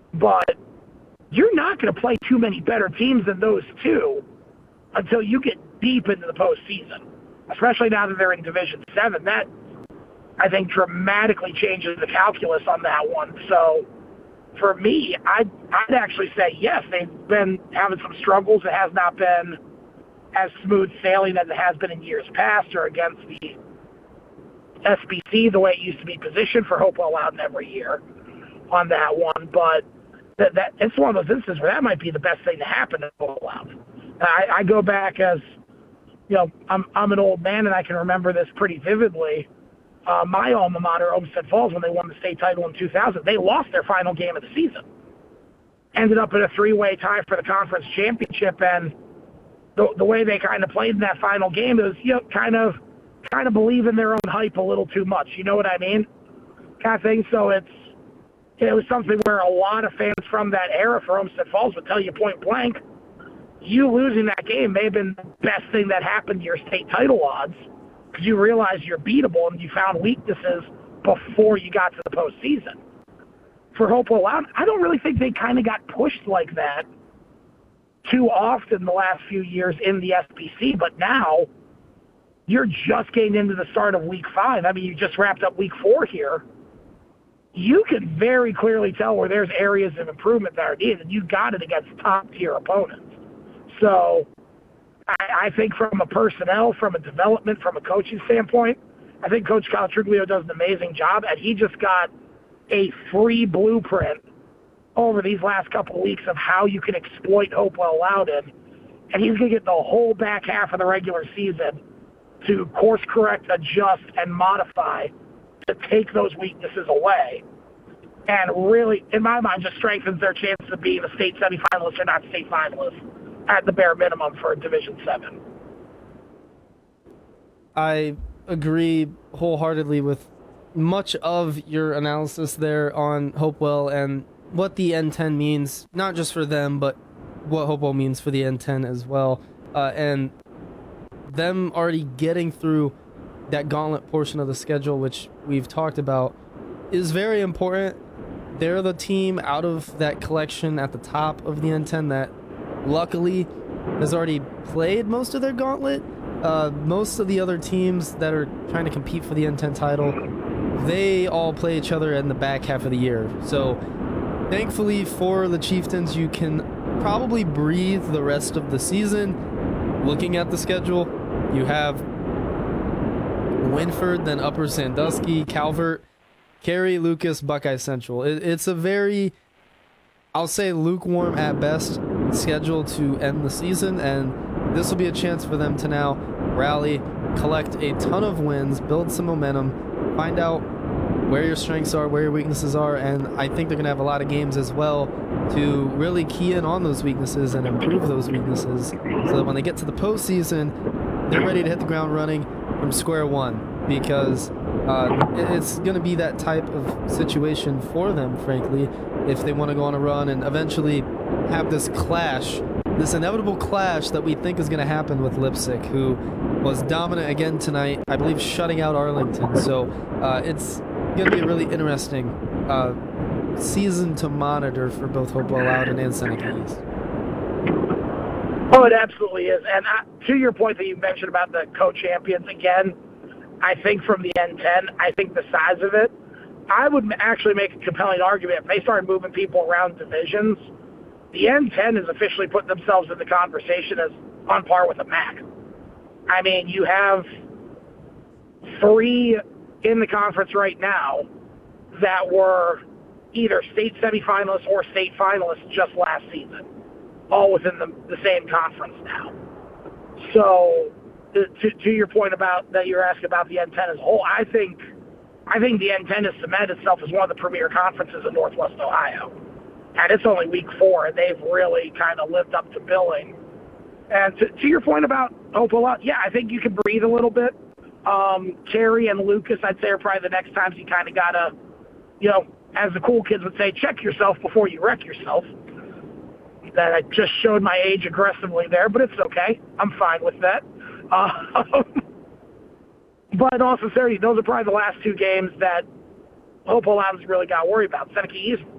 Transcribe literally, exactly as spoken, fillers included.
But you're not going to play too many better teams than those two until you get deep into the postseason, especially now that they're in Division seven. That, I think, dramatically changes the calculus on that one. So for me, I'd, I'd actually say, yes, they've been having some struggles. It has not been as smooth sailing as it has been in years past or against the S B C the way it used to be positioned for Hopewell Loudon every year on that one. But that, that it's one of those instances where that might be the best thing to happen to Hopewell Loudon. I, I go back as, you know, I'm I'm an old man and I can remember this pretty vividly. Uh, my alma mater, Olmsted Falls, when they won the state title in two thousand, they lost their final game of the season. Ended up in a three-way tie for the conference championship, and the, the way they kind of played in that final game is, you know, kind of kind of believe in their own hype a little too much. You know what I mean? Kind of thing. So it's it was something where a lot of fans from that era for Olmsted Falls would tell you point blank, you losing that game may have been the best thing that happened to your state title odds because you realized you're beatable and you found weaknesses before you got to the postseason. For Hopewell Loudon, I don't really think they kind of got pushed like that too often the last few years in the S B C, but now you're just getting into the start of week five. I mean, you just wrapped up week four here. You can very clearly tell where there's areas of improvement that are needed, and you got it against top-tier opponents. So I, I think from a personnel, from a development, from a coaching standpoint, I think Coach Calatriglio does an amazing job, and he just got a free blueprint over these last couple of weeks of how you can exploit Hopewell Loudon, and he's going to get the whole back half of the regular season to course correct, adjust, and modify to take those weaknesses away. And really, in my mind, just strengthens their chances of being a state semifinalist or not state finalist at the bare minimum for Division seven. I agree wholeheartedly with much of your analysis there on Hopewell and what the N ten means, not just for them, but what Hopewell means for the N ten as well. Uh, and them already getting through that gauntlet portion of the schedule, which we've talked about, is very important. They're the team out of that collection at the top of the N ten that luckily has already played most of their gauntlet. Uh, most of the other teams that are trying to compete for the N ten title, they all play each other in the back half of the year. So thankfully for the Chieftains, you can probably breathe the rest of the season. Looking at the schedule, you have Winford, then Upper Sandusky, Calvert, Cary, Lucas, Buckeye Central. It, it's a very, I'll say, lukewarm at best schedule to end the season, and this will be a chance for them to now rally, collect a ton of wins, build some momentum, find out where your strengths are, where your weaknesses are, and I think they're going to have a lot of games as well to really key in on those weaknesses and improve those weaknesses so that when they get to the postseason, they're ready to hit the ground running from square one, because uh, it's going to be that type of situation for them, frankly, if they want to go on a run and eventually have this clash, this inevitable clash that we think is going to happen with Lipsick, who was dominant again tonight, I believe shutting out Arlington. So uh, it's going to be a really interesting uh, season to monitor for both Hopewell Loudon and Seneca East. Oh, it absolutely is. And I, to your point that you mentioned about the co-champions again, I think from the N ten, I think the size of it, I would actually make a compelling argument if they started moving people around divisions. The N ten is officially putting themselves in the conversation as on par with a M A C. I mean, you have three in the conference right now that were either state semifinalists or state finalists just last season, all within the, the same conference now. So, to, to your point about that you're asking about the N ten as a whole, I think I think the N ten has cemented itself as one of the premier conferences in Northwest Ohio. And it's only week four, and they've really kind of lived up to billing. And to, to your point about Hopewell, yeah, I think you can breathe a little bit. Um, Cary and Lucas, I'd say, are probably the next times you kind of got to, you know, as the cool kids would say, check yourself before you wreck yourself. That I just showed my age aggressively there, but it's okay. I'm fine with that. Uh, but in all sincerity, those are probably the last two games that Hopewell Loudon's really got to worry about. Seneca East